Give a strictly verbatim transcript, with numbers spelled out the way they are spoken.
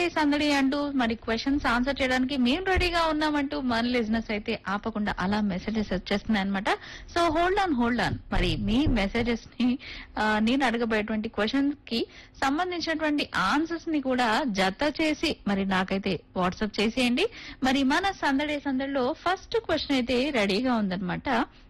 సందడి అంటూ మరి క్వశ్చన్స్ ఆన్సర్ చేయడానికి మేము రెడీగా ఉన్నామంటూ మన లిజినెస్ అయితే ఆపకుండా అలా మెసేజెస్ వచ్చేస్తున్నాయి అనమాట. So hold on hold on మరి మీ మెసేజెస్ ని ఆ, నేను అడగబోయేటువంటి క్వశ్చన్స్ కి సంబంధించినటువంటి ఆన్సర్స్ ని కూడా జత చేసి మరి నాకైతే వాట్సాప్ చేసేయండి. మరి మన సందడి సందడిలో ఫస్ట్ క్వశ్చన్ అయితే రెడీగా ఉందన్నమాట.